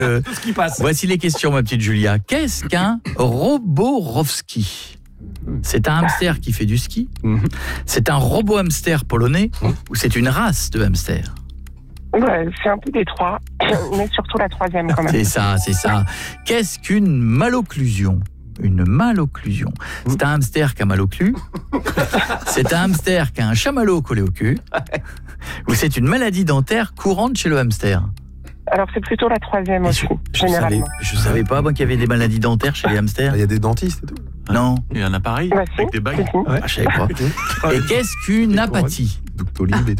Tout ce qui passe. Voici les questions, ma petite Julia. Qu'est-ce qu'un Roborowski ? C'est un hamster qui fait du ski ? C'est un robot hamster polonais ? Ou c'est une race de hamster ? Ouais, c'est un peu des trois, mais surtout la troisième quand même. C'est ça. Qu'est-ce qu'une malocclusion ? Une malocclusion. C'est un hamster qui a mal au cul. C'est un hamster qui a un chamallow collé au cul. Ou c'est une maladie dentaire courante chez le hamster ? Alors c'est plutôt la troisième aussi, généralement. Je savais pas moi qu'il y avait des maladies dentaires chez les hamsters. Il y a des dentistes et tout. Non. Il y a un appareil Bah, avec des bagues. Je savais pas. Et qu'est-ce qu'une apathie ? Doctolib et tout.